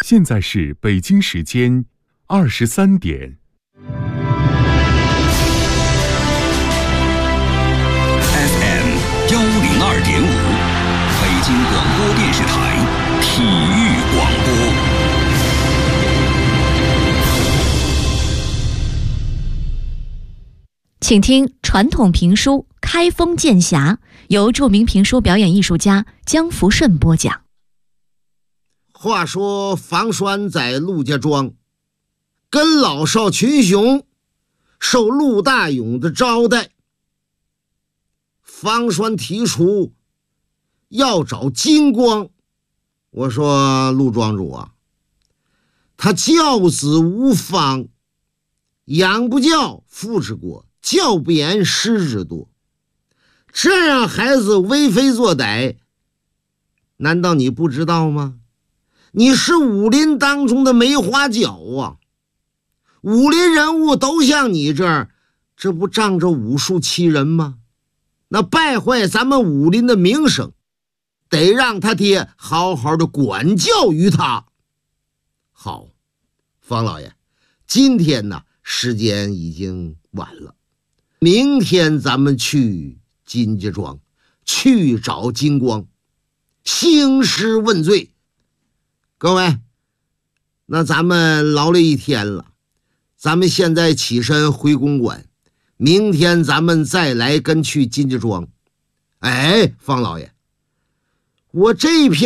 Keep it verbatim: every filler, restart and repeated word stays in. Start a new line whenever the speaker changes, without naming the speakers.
现在是北京时间二十三点。
F M 一零二点五，北京广播电视台体育广播。
请听传统评书《开封剑侠》，由著名评书表演艺术家江福顺播讲。
话说房栓在陆家庄，跟老少群雄受陆大勇的招待。房栓提出要找金光，我说陆庄主啊，他教子无方，养不教父之过，教不严师之惰，这让孩子为非作歹，难道你不知道吗？你是武林当中的梅花角啊，武林人物都像你这儿，这不仗着武术欺人吗？那败坏咱们武林的名声，得让他爹好好的管教于他。好，方老爷，今天呢时间已经晚了，明天咱们去金家庄去找金光，兴师问罪。各位，那咱们劳累一天了，咱们现在起身回公馆，明天咱们再来跟去金家庄。哎，方老爷，我这篇